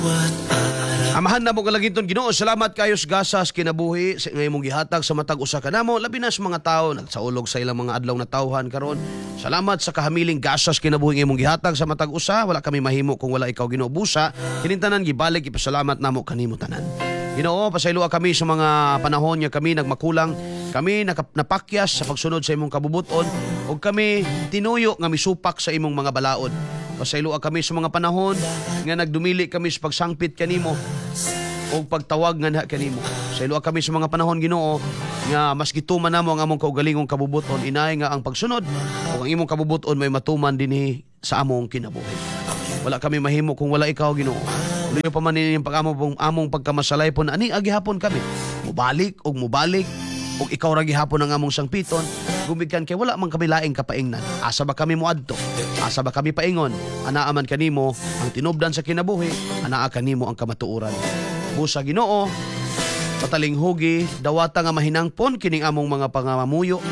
Amahan na mo kalagiton Ginoo, salamat kayo sa gasas kinabuhi sa ngay mong gihatag sa matag usa kanamo, labi na sa mga tawo nagsaulog sa ilang mga adlaw na tawhan karon. Salamat sa kahamiling gasas kinabuhi ngay mong gihatag sa matag usa, wala kami mahimo kung wala ikaw Ginoo busa. Kinintanan gibalik ipasalamat namo kanimo tanan. Ginoo, pasayloa kami sa mga panahon nga kami nagmakulang, kami napakyas sa pagsunod sa imong kabubuton ug kami tinuyo nga misupak sa imong mga balaod. Pasayloa kami sa mga panahon nga nagdumili kami sa pagsangpit kanimo o pagtawag nga na kanimo. Pasayloa kami sa mga panahon Ginoo nga mas gituman namo ang among kaugalingong kabubuton, inay nga ang pagsunod o ang imong kabubuton may matuman dinhi sa among kinabuhi. Wala kami mahimo kung wala ikaw Ginoo. Luyo pa man nining among pagkamasalay pon ani agihapon kami. Mubalik og ikaw ra gihapon ang among sangpiton, gumikan kay wala man kami laing kapaingnan. Asa ba kami moadto? Asa ba kami paingon? Anaa man kanimo ang tinubdan sa kinabuhi, anaa kanimo ang kamatuoran. Busa Ginoo, patalinghugi, dawata nga mahinangpon kining among mga pangamamuyo.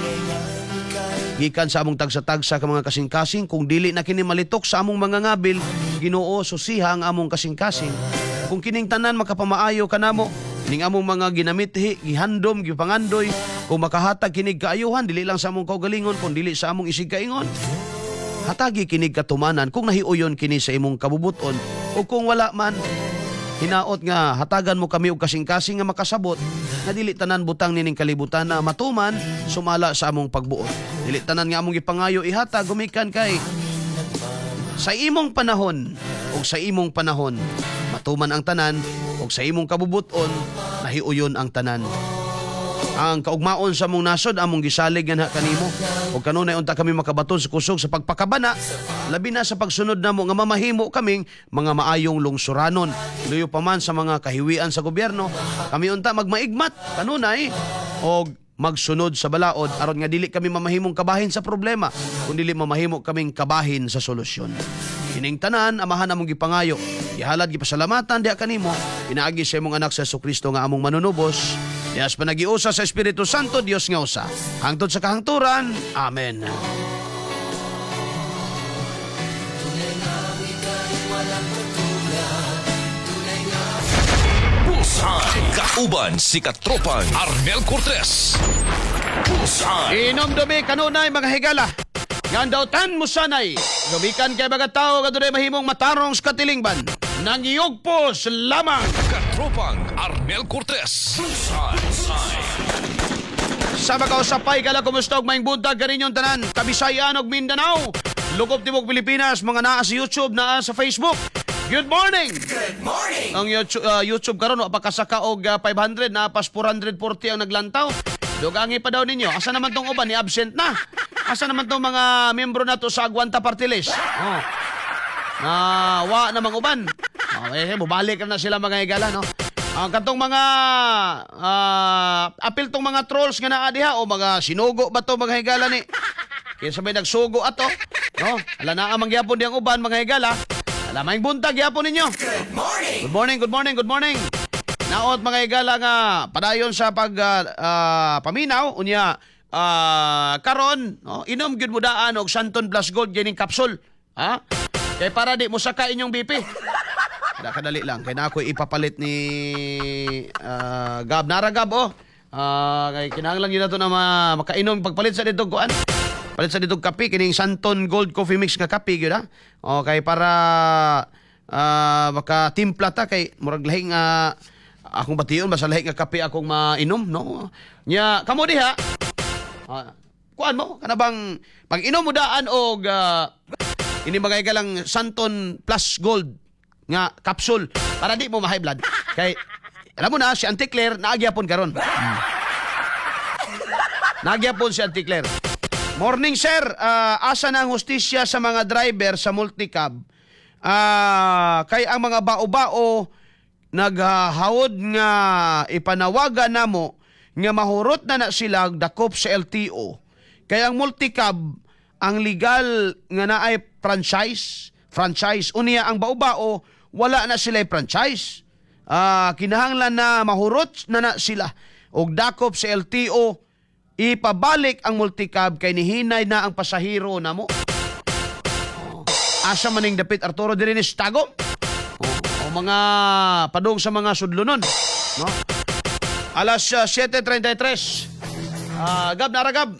Gikan sa among tagsa-tagsa ka mga kasing-kasing, kung dili na kini malitok sa among mga ngabil, Ginoo, susiha ang among kasing-kasing. Kung kining tanan makapamaayo kanamo, kining among mga ginamithi, gihandom, gipangandoy, kung makahatag kinig kaayuhan, dili lang sa among kaugalingon, kung dili sa among isig kaingon. Hatagi kinig katumanan kung nahiuyon kini sa imong kabubuton, o kung wala man, hinaot nga hatagan mo kami og kasing-kasing nga makasabot nga dili tanan butang nining kalibutan na matuman sumala sa among pagbuot. Dili tanan nga among gipangayo ihatag gumikan kay sa imong panahon o sa imong panahon matuman ang tanan o sa imong kabubuton nahiuyon ang tanan. Ang kaugmaon sa among nasod among gisalig nga kanimo ug kanunay unta kami makabaton sa kusog sa pagpakabana labi na sa pagsunod namo nga mamahimo kaming mga maayong lungsuranon. Luyo pa man sa mga kahiwian sa gobyerno, kami unta magmaigmat kanunay og magsunod sa balaod aron nga dili kami mamahimong kabahin sa problema kundi dili mamahimo kaming kabahin sa solusyon. Kining tanan amahan among gipangayo, gihalad gipasalamatan diha kanimo, pinaagi sa imong anak sa Jesucristo nga among manunubos. Diyas panagiusa sa Espiritu Santo, Dios nga usa. Hangtod sa kahangturan. Amen. Bullseye. Kauban si katropang Arnel Cortez. Bullseye. Inom dumi kanunay mga higala. Ngandautan mo sanay. Gumikan kay mga tao kadunay mahimong matarong sa katilingban. Nangyugpos lamang. Katropang Arnel Cortez. Bullseye. Sa makausapay kala kumusta og maing buntag kaninyong tanan, Kabisayan ug Mindanao, lugop timog Pilipinas, mga naa sa YouTube, naa sa Facebook. Good morning. Good morning. Ang YouTube karon wa pa kasaka og 500 na pas 440 ang naglantaw. Dugangi pa daw ninyo. Asa naman tong uban ni absent na? Asa naman tong mga miyembro nato sa Agwanta Party List? Oh. Wa namang uban. Bubalik na sila mga higala, no? Ang katong mga apil tong mga trolls nga naa diha o mga sinugo ba to mga higala ni? Kaya sabay nagsugo ato, no? Ala na amang gyapon diyang uban mga higala. Ala maing buntag gyapon ninyo. Good morning. Good morning, good morning, good morning. Naot mga higala nga padayon sa pag paminaw unya karon, no? Inom gyud mo daan og Santon Plus Gold gining capsule, ha? Kay para di mo saka inyong BP. Kadali lang. Kaya na ako ipapalit ni Gab. Nara Gab, oh. Kaya kinahanglan yun na ito na makainom. Pagpalit sa dito, kuan. Palit sa dito kape. Kining Santon Gold Coffee Mix nga kape, yun ha. Okay, para makatimpla ta. Kay murag lahing akong bation, basta lahing nga kape akong mainom, no? Nya, kamo diha. Kuan mo, kanabang pag inom mo daan og ini bagay ka lang Santon Plus Gold nga capsule para di mo ma-high blood. Kay alam mo na si Auntie Claire naagyapon karon. Naagyapon si Auntie Claire. Morning sir, asa na ang hustisya sa mga driver sa multicab? Kay ang mga bao-bao naghahawod nga ipanawagan namo nga mahurot na sila dakop sa LTO. Kay ang multicab ang legal nga naay franchise unya ang bao-bao wala na sila franchise. Kinahanglan na mahurot na sila og dakop sa LTO ipabalik ang multicab kay nihinay na ang pasahero namo. Asa maning dapit Arturo diri ni Stagom? O mga padung sa mga sudlunon, no? Alas 7:33. Gab na Gab.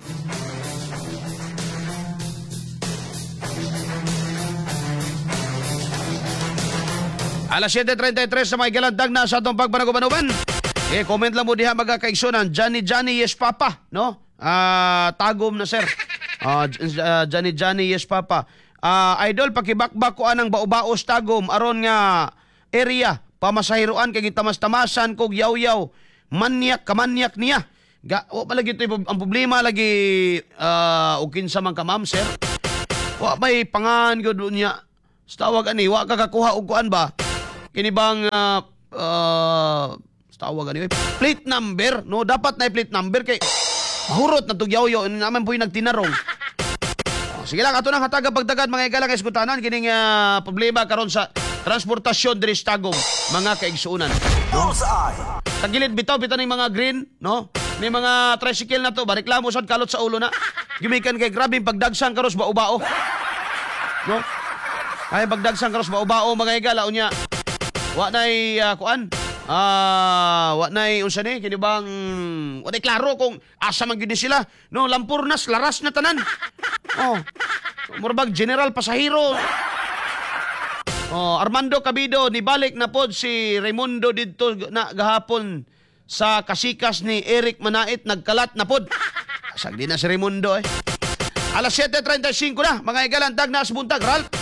Alas 7:33 sa may galandag na sa atong pagpanagubanuban. Comment lang mo diha mga kaigsunan. Johnny yes papa, no? Tagom na sir. Johnny yes papa. Idol pakibakbak ko anang baubaos tagom aron nga area pamasahiruan kay gitamas-tamasan kog yaw-yaw. Manyak kamanyak niya. O palagi ito ang problema lagi og kinsa man ka ma'am sir. Wa may pangan gud niya. Sa tawag ani wa ka kakuha og kuan ba? Kini bang tawag ani plate number, no? Dapat na plate number kay mahurot na tugyaw-yaw naman po'y nagtinarong. Sige lang, ato nang hataga pagtagad mga igalang iskutanan kining problema karon sa transportasyon diri sa Tagum, mga kaigsuunan. No? Tagilid bitaw ning mga green, no? Ni mga tricycle na to, bareklamo sad kalot sa ulo na. Gimikan kay grabing pagdagsang karos bao-bao. No? Ay pagdagsang karos bao-bao mga igala unya. Wa nay kuan. Wa nay unsa ni kini bang wa nay klaro kung asa man gyud ni sila. No, lampurnas laras na tanan. Murbag general pasahero. Armando Cabido nibalik na pod si Raimundo didto na gahapon sa kasikas ni Eric Manait nagkalat na pod. Sagdi na si Raimundo Alas 7:35 na mga igalan tag na sa buntag Ralph.